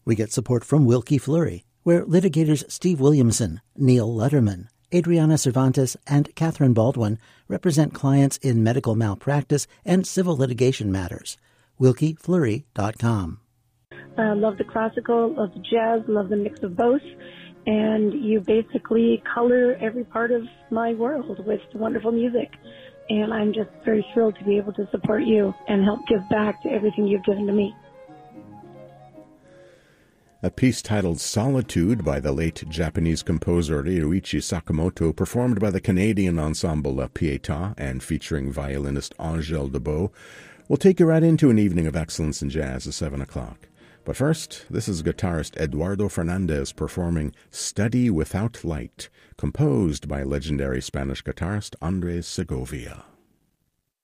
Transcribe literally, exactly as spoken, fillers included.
We get support from Wilkie Fleury, where litigators Steve Williamson, Neil Letterman, Adriana Cervantes, and Catherine Baldwin represent clients in medical malpractice and civil litigation matters. wilkie fleury dot com. I love the classical, love the jazz, love the mix of both. And you basically color every part of my world with wonderful music. And I'm just very thrilled to be able to support you and help give back to everything you've given to me. A piece titled Solitude by the late Japanese composer Ryuichi Sakamoto, performed by the Canadian ensemble La Pietà and featuring violinist Angèle Debeau, will take you right into an evening of excellence in jazz at seven o'clock. But first, this is guitarist Eduardo Fernandez performing Study Without Light, composed by legendary Spanish guitarist Andres Segovia.